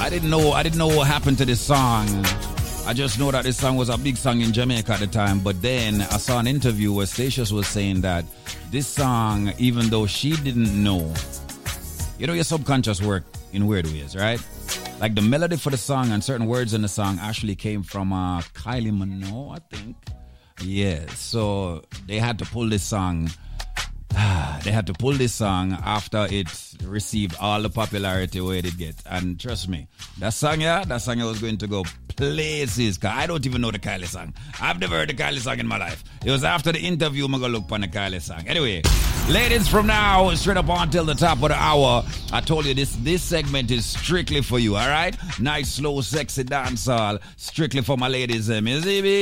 I didn't know what happened to this song. I just know that this song was a big song in Jamaica at the time. But then I saw an interview where Statius was saying that this song, even though she didn't know, your subconscious work in weird ways, right? Like the melody for the song and certain words in the song actually came from Kylie Minogue, I think. Yeah, so they had to pull this song. They had to pull this song after it received all the popularity where it did get. And trust me, that song was going to go places. Cause I don't even know the Kylie song. I've never heard the Kylie song in my life. It was after the interview I'm going to look on the Kylie song. Anyway, ladies, from now straight up until the top of the hour, I told you this segment is strictly for you, all right? Nice, slow, sexy dancehall, strictly for my ladies.